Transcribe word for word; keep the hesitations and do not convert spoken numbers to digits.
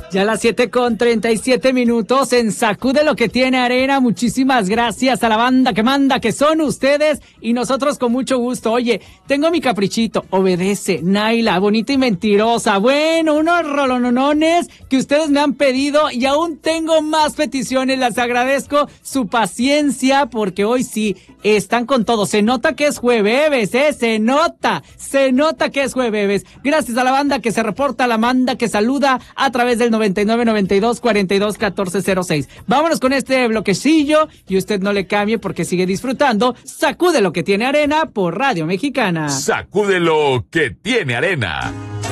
Ya a las siete con treinta y siete minutos en Sacude lo que tiene arena. Muchísimas gracias a la banda que manda, que son ustedes y nosotros con mucho gusto. Oye, tengo mi caprichito, obedece, Naila, bonita y mentirosa. Bueno, unos rolonones que ustedes me han pedido y aún tengo más peticiones. Les agradezco su paciencia porque hoy sí están con todo. Se nota que es jueves, ¿eh? Se nota, se nota que es jueves. Gracias a la banda que se reporta, la manda que saluda a través del noventa y nueve, noventa y dos, cuarenta y dos, catorce cero seis. Vámonos con este bloquecillo y usted no le cambie porque sigue disfrutando Sacude lo que tiene arena por Radio Mexicana. Sacude lo que tiene arena.